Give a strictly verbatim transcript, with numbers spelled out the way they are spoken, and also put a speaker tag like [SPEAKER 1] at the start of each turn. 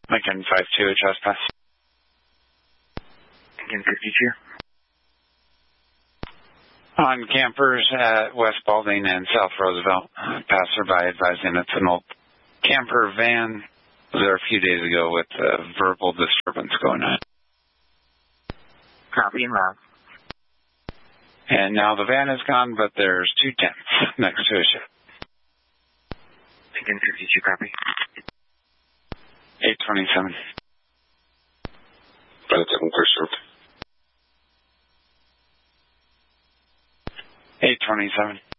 [SPEAKER 1] Lincoln five two, trespass.
[SPEAKER 2] Lincoln fifty-two.
[SPEAKER 1] On campers at West Balding and South Roosevelt, passerby advising it's an old camper van. Was there a few days ago with uh, verbal disturbance going on.
[SPEAKER 2] Copy and loud.
[SPEAKER 1] And now the van is gone, but there's two tents next to a ship.
[SPEAKER 2] Lincoln fifty-two, copy.
[SPEAKER 1] eight twenty-seven.
[SPEAKER 3] Brother seven, first
[SPEAKER 1] eight twenty-seven.